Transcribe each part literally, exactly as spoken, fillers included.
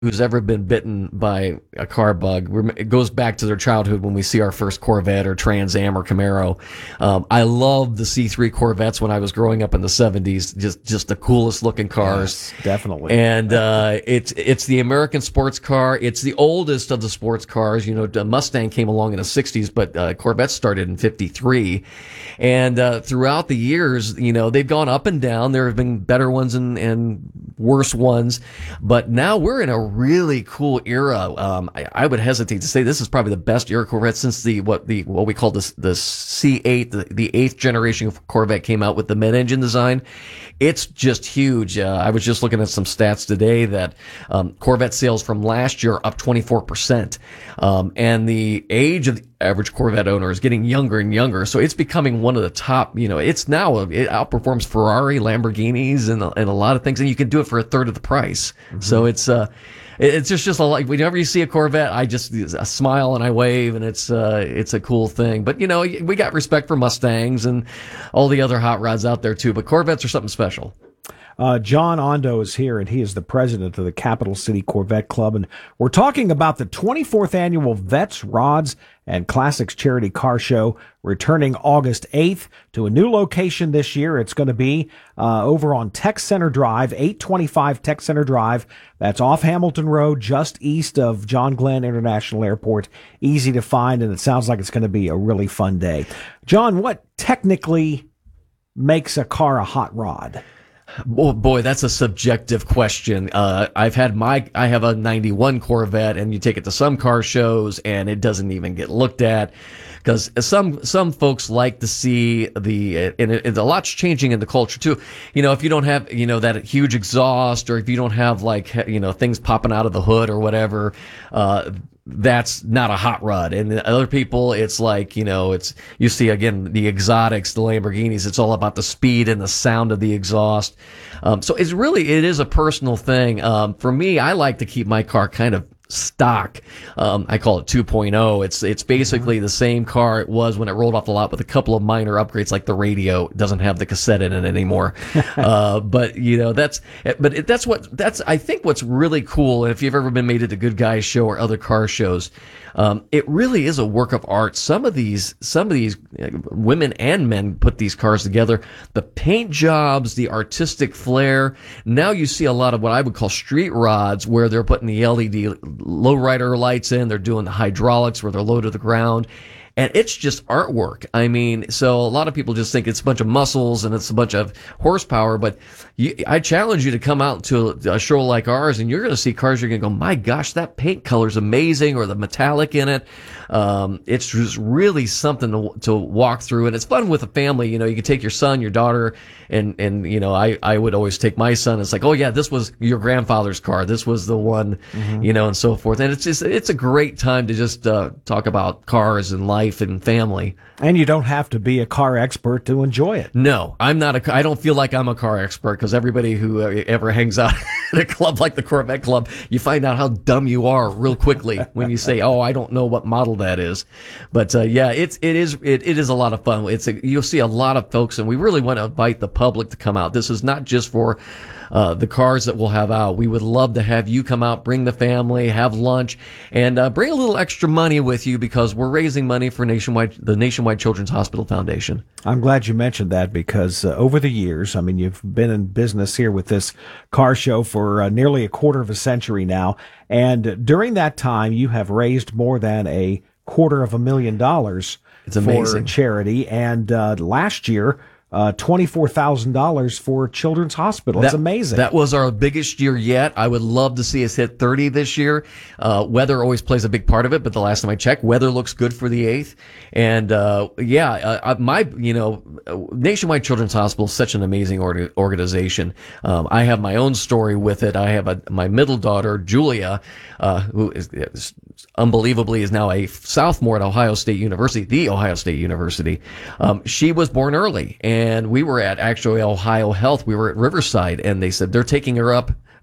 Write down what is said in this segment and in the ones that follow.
who's ever been bitten by a car bug, it goes back to their childhood when we see our first Corvette or Trans Am or Camaro. Um, I loved the C three Corvettes when I was growing up in the seventies. Just, just the coolest looking cars. Yes, definitely. And, uh, it's, it's the American sports car. It's the oldest of the sports cars. You know, the Mustang came along in the sixties, but, uh, Corvette started in fifty-three. And, uh, throughout the years, you know, they've gone up and down. There have been better ones and, and worse ones, but now we're in a really cool era. Um, I, I would hesitate to say this is probably the best era Corvette since the what the what we call this the C eight, the, the eighth generation of Corvette came out with the mid-engine design. It's just huge. Uh, I was just looking at some stats today that um, Corvette sales from last year are up twenty-four percent, um, and the age of the average Corvette owner is getting younger and younger. So it's becoming one of the top. You know, it's now it outperforms Ferrari, Lamborghinis, and and a lot of things, and you can do it for a third of the price. Mm-hmm. So it's uh. It's just, just a, like, whenever you see a Corvette, I just I smile and I wave, and it's, uh, it's a cool thing. But, you know, we got respect for Mustangs and all the other hot rods out there too, but Corvettes are something special. Uh, John Ondo is here, and he is the president of the Capital City Corvette Club, and we're talking about the twenty-fourth annual Vets, Rods, and Classics Charity Car Show, returning August eighth to a new location this year. It's going to be uh, over on Tech Center Drive, eight twenty-five Tech Center Drive. That's off Hamilton Road, just east of John Glenn International Airport. Easy to find, and it sounds like it's going to be a really fun day. John, what technically makes a car a hot rod? Oh boy, that's a subjective question. Uh, I've had my, I have a ninety-one Corvette, and you take it to some car shows and it doesn't even get looked at. Because some, some folks like to see the, and it, a lot's changing in the culture too. You know, if you don't have, you know, that huge exhaust, or if you don't have like, you know, things popping out of the hood or whatever, uh, that's not a hot rod. And other people, it's like, you know, it's, you see again, the exotics, the Lamborghinis, it's all about the speed and the sound of the exhaust. Um, so it's really, it is a personal thing. Um, for me, I like to keep my car kind of stock. Um, I call it two point oh. It's, it's basically the same car it was when it rolled off the lot, with a couple of minor upgrades, like the radio. It doesn't have the cassette in it anymore. uh, but you know, that's, but it, that's what, that's, I think what's really cool. And if you've ever been made at a Good Guys show or other car shows, um, it really is a work of art. Some of these, some of these uh, women and men put these cars together. The paint jobs, the artistic flair. Now you see a lot of what I would call street rods, where they're putting the L E D lowrider lights in. They're doing the hydraulics where they're low to the ground. And it's just artwork. I mean, so a lot of people just think it's a bunch of muscles and it's a bunch of horsepower, but you, I challenge you to come out to a, a show like ours, and you're going to see cars you're going to go, my gosh, that paint color's amazing, or the metallic in it. Um, it's just really something to, to walk through, and it's fun with a family. You know, you can take your son, your daughter, and, and, you know, I, I would always take my son. It's like, oh yeah, this was your grandfather's car. This was the one, mm-hmm. you know, and so forth. And it's just, it's a great time to just, uh, talk about cars and life and family. And you don't have to be a car expert to enjoy it. No, I'm not a, I don't feel like I'm a car expert, because everybody who uh, ever hangs out at a club like the Corvette Club, you find out how dumb you are real quickly when you say, oh, I don't know what model that is. But, uh, yeah, it's, it is, it, it is a lot of fun. It's a, you'll see a lot of folks, and we really want to invite the public to come out. This is not just for, uh, the cars that we'll have out. We would love to have you come out, bring the family, have lunch, and, uh, bring a little extra money with you, because we're raising money for Nationwide, the Nationwide Children's Hospital Foundation. I'm glad you mentioned that, because uh, over the years, I mean, you've been in business here with this car show for uh, nearly a quarter of a century now. And during that time, you have raised more than a quarter of a million dollars it's amazing. for charity. And uh, last year, Uh, twenty-four thousand dollars for Children's Hospital. It's amazing. That was our biggest year yet. I would love to see us hit thirty this year. Uh, weather always plays a big part of it, but the last time I checked, weather looks good for the eighth. And, uh, yeah, uh, my, you know, Nationwide Children's Hospital is such an amazing orga- organization. Um, I have my own story with it. I have a, my middle daughter, Julia, uh, who is, is unbelievably is now a sophomore at Ohio State University, the Ohio State University. Um, she was born early, and we were at actually Ohio Health. We were at Riverside, and they said they're taking her up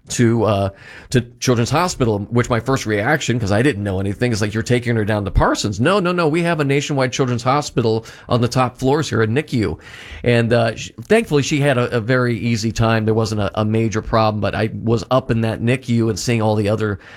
to uh to Children's Hospital, which my first reaction, because I didn't know anything, is like, you're taking her down to Parsons. No, no, no. We have a nationwide Children's Hospital on the top floors here at N I C U. And uh she, thankfully, she had a, a very easy time. There wasn't a, a major problem, but I was up in that N I C U and seeing all the other